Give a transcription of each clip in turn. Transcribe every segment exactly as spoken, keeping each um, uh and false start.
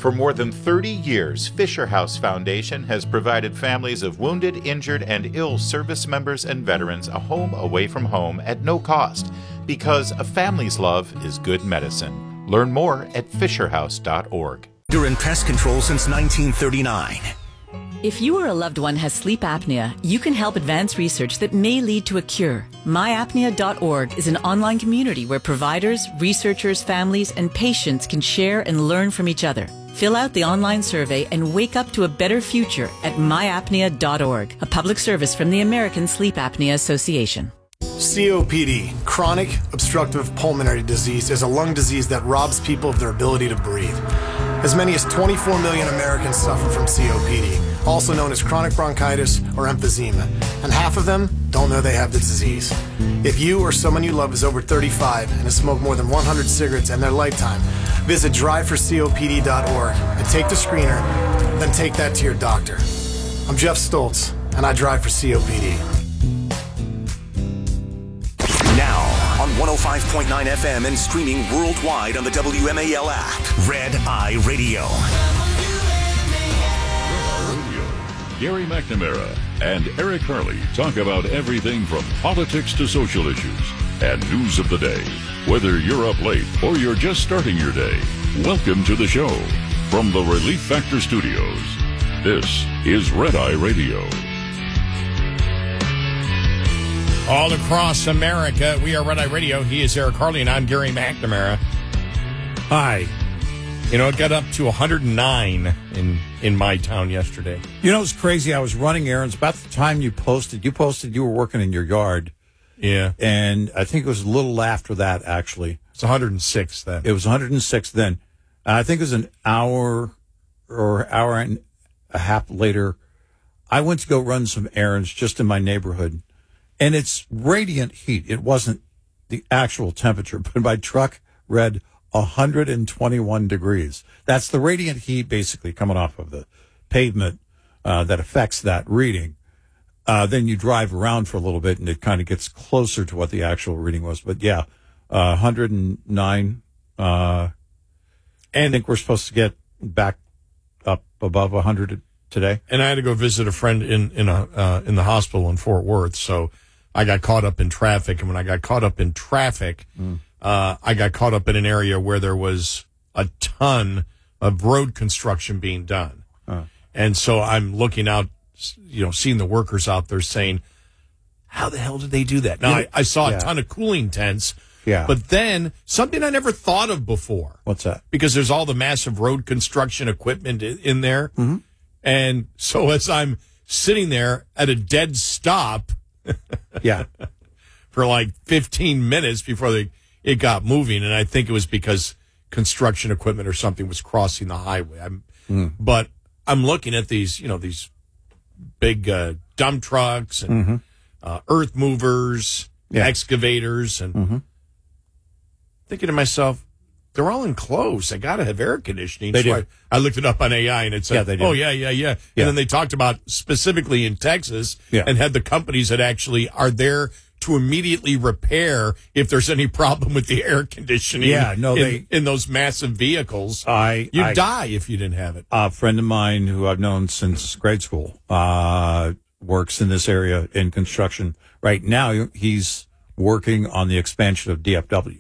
For more than thirty years, Fisher House Foundation has provided families of wounded, injured, and ill service members and veterans a home away from home at no cost, because a family's love is good medicine. Learn more at fisher house dot org. During pest control since nineteen thirty-nine. If you or a loved one has sleep apnea, you can help advance research that may lead to a cure. my apnea dot org is an online community where providers, researchers, families, and patients can share and learn from each other. Fill out the online survey and wake up to a better future at my apnea dot org, a public service from the American Sleep Apnea Association. C O P D, chronic obstructive pulmonary disease, is a lung disease that robs people of their ability to breathe. As many as twenty-four million Americans suffer from C O P D, also known as chronic bronchitis or emphysema, and half of them don't know they have the disease. If you or someone you love is over thirty-five and has smoked more than one hundred cigarettes in their lifetime, visit drive for C O P D dot org and take the screener, then take that to your doctor. I'm Jeff Stoltz, and I drive for C O P D. Now, on one oh five point nine F M and streaming worldwide on the W M A L app, Red Eye Radio. Gary McNamara and Eric Harley talk about everything from politics to social issues and news of the day. Whether you're up late or you're just starting your day, welcome to the show. From the Relief Factor Studios, this is Red Eye Radio. All across America, we are Red Eye Radio. He is Eric Harley, and I'm Gary McNamara. Hi. You know, it got up to one hundred nine in, in my town yesterday. You know, it's crazy. I was running errands about the time you posted. You posted you were working in your yard. Yeah. And I think it was a little after that, actually. It's one hundred six then. It was one hundred six then. I think it was an hour or hour and a half later. I went to go run some errands just in my neighborhood. And it's radiant heat. It wasn't the actual temperature, but my truck read one hundred twenty-one degrees. That's the radiant heat basically coming off of the pavement uh, that affects that reading. Uh, then you drive around for a little bit and it kind of gets closer to what the actual reading was. But yeah, uh, one hundred nine. Uh, and I think we're supposed to get back up above one hundred today. And I had to go visit a friend in, in, a, uh, in the hospital in Fort Worth. So I got caught up in traffic. And when I got caught up in traffic, mm. Uh, I got caught up in an area where there was a ton of road construction being done. Uh. And so I'm looking out, you know, seeing the workers out there saying, how the hell did they do that? Now, yeah. I, I saw yeah. a ton of cooling tents. Yeah. But then something I never thought of before. What's that? Because there's all the massive road construction equipment in there. Mm-hmm. And so as I'm sitting there at a dead stop yeah, for like fifteen minutes before they... it got moving, and I think it was because construction equipment or something was crossing the highway. I'm, mm. But I'm looking at these, you know, these big uh, dump trucks and mm-hmm. uh, earth movers, yeah. excavators, and mm-hmm. thinking to myself, they're all enclosed. They got to have air conditioning. They so do. I, I looked it up on A I, and it said, yeah, they do. oh, yeah, yeah, yeah. yeah. And then they talked about specifically in Texas yeah. and had the companies that actually are there to immediately repair if there's any problem with the air conditioning yeah, no, in, they, in those massive vehicles. I, You'd I, die if you didn't have it. A friend of mine who I've known since grade school uh, works in this area in construction. Right now, he's working on the expansion of D F W.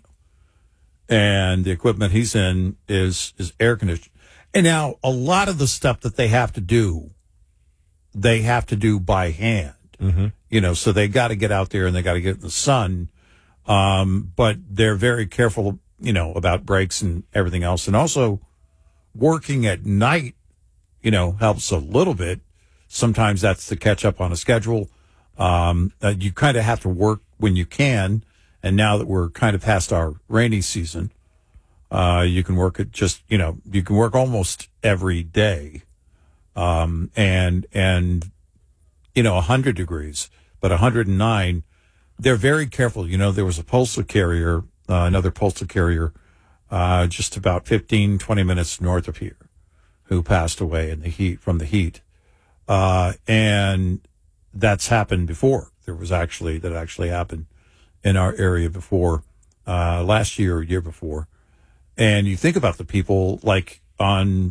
And the equipment he's in is, is air conditioned. And now, a lot of the stuff that they have to do, they have to do by hand. Mm-hmm. You know, so they got to get out there and they got to get in the sun. Um, but they're very careful, you know, about breaks and everything else. And also working at night, you know, helps a little bit. Sometimes that's to catch up on a schedule. Um, uh, you kind of have to work when you can. And now that we're kind of past our rainy season, uh, you can work at just, you know, you can work almost every day. Um, and, and, you know, one hundred degrees, but one hundred nine, they're very careful. You know, there was a postal carrier, uh, another postal carrier, uh, just about fifteen, twenty minutes north of here who passed away in the heat, from the heat. Uh, and that's happened before. There was actually, that actually happened in our area before, uh, last year or year before. And you think about the people like on